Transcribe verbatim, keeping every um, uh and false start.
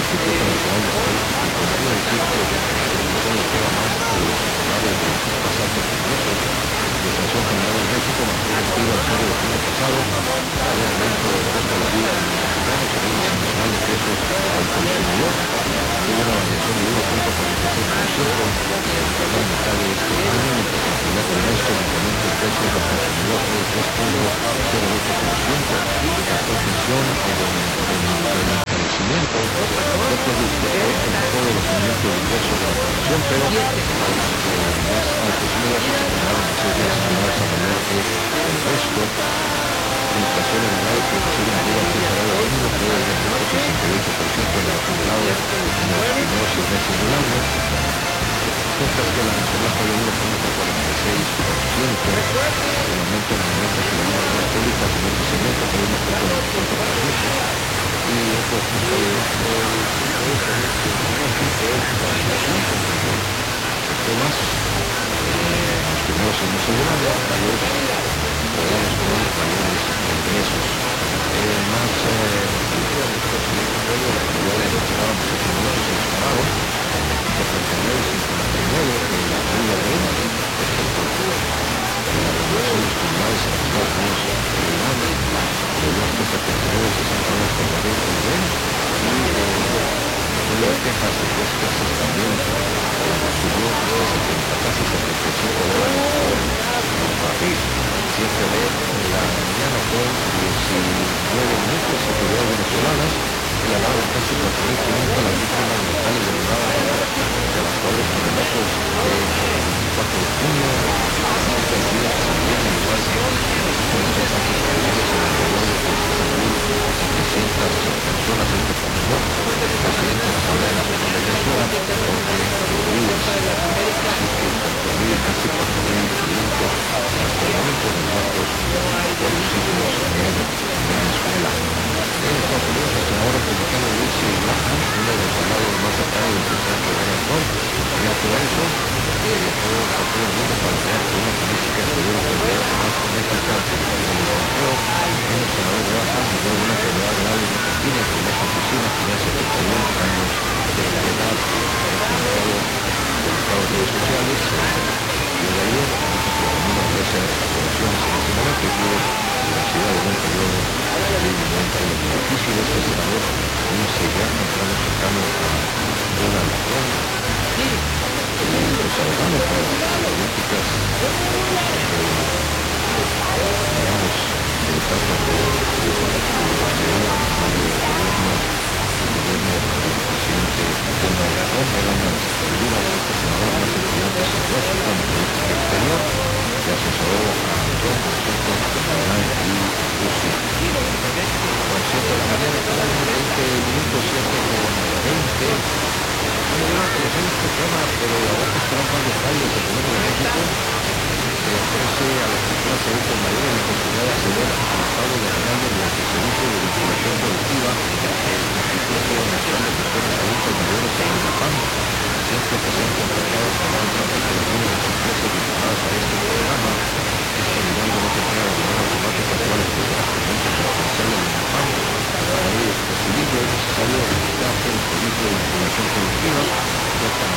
Instituto Nacional de Estadística y Economía decir que la inflación le pega más a los salarios de los más altos ingresos. La inflación general en México mantuvo activa el cierre del año pasado, con un aumento del costo de la vida de los mexicanos en índice nacional de precios al consumidor. Tuvo una variación de uno punto cuarenta y seis por ciento en la primera mitad de este año, mientras que en el primer trimestre el incremento de precios al consumidor fue de tres punto cero ocho por ciento. La transmisión del encarecimiento fue producido en todos los segmentos de ingresos de la población, pero los eh, más altos ingresos se generaron en seis meses menores a menor que el resto. La inflación en el lado que recibe una ayuda al salario mínimo fue de dos punto sesenta y ocho por ciento en el acumulado en los primeros seis meses del año, mientras que la nacional fue de uno punto cuarenta y seis por ciento. El aumento en alimentos y bebidas públicas en ese segmento fue de uno punto veinticinco por ciento. Y otro punto de vista temas eh, los primeros seis meses del año a los ciudadanos con mayores ingresos. Eh, más eh, noticias de estos días de julio, la cantidad de dispararon los ocho minutos se dispararon, setenta y nueve cincuenta y nueve en la Liga de Ente, respecto a las regulaciones criminales en los Estados Unidos y Irán, de los setenta y nueve sesenta y nueve por la Liga de Ente, y eh, de Texas, de tres Texas también eh, subió hasta setenta, casi setenta y cinco dólares por el barril. siete de la mañana con diecinueve minutos, autoridades venezolanas elevaron casi cuatro mil quinientas las víctimas mortales derivadas de las pobres terremotos de veinticuatro de junio, cinco medidas que salían en lugar de los impactos familiares en alrededor de treinta mil setecientas personas en este camino. El presidente de la Asamblea Nacional de Venezuela, Jorge Rodríguez, así que cuatro mil, casi cuatro mil quinientos hasta el momento de muertos por los sismos en Venezuela. En Estados Unidos, el senador republicano Lindsey Graham, uno de los aliados más cercanos del presidente Donald Trump, mediante eso, viajó a todo el mundo para crear una política exterior estadounidense más enérgica en el extranjero. El senador Graham murió de una enfermedad grave en Argentina y formó su oficina tenía setenta y uno años de edad. El comunicado de las redes sociales, y de ayer dijo que la familia ofrece aprobaciones en este momento y pide diversidad en un periodo increíblemente difícil. Este senador Lindsey Graham, entrando cercano a Donald Trump, los abogados para las políticas digamos que tratan de el gobierno del presidente Donald Trump. Era una de las figuras de este senador más influyentes en Washington en política exterior, que asesoró a Trump en asuntos de Irán y Rusia. Son siete de la mañana, cada veinte minutos, siete con veinte. Vamos a conocer este tema, pero ahora que esperan más detalles del gobierno de México, que ofrece a las personas adultas mayores la oportunidad de acceder al pago de regalos mediante el servicio de vinculación productiva del Instituto Nacional de Personas Adultas Mayores, el INAPAM, siempre que sean contratados para dar tráfico de alguna de las empresas vinculadas a este programa. Este nivel no se entrega de manera automática a todas las personas presentes en el potencial del INAPAM. Para ello, recibirlo es necesario registrarse en el servicio de vinculación productiva, ya para